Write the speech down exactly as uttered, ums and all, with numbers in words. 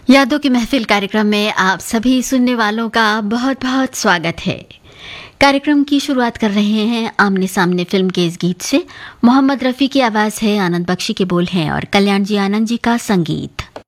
यादों की महफिल कार्यक्रम में आप सभी सुनने वालों का बहुत बहुत स्वागत है। कार्यक्रम की शुरुआत कर रहे हैं आमने सामने फिल्म के इस गीत से। मोहम्मद रफ़ी की आवाज़ है, आनंद बख्शी के बोल हैं और कल्याण जी आनंद जी का संगीत।